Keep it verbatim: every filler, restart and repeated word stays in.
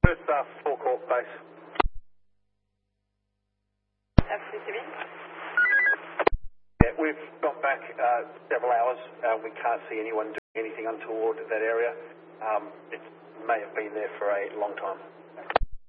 First uh, forecourt base. Absolutely. Yeah, we've gone back uh, several hours. Uh, we can't see anyone doing anything untoward at that area. Um, it may have been there for a long time.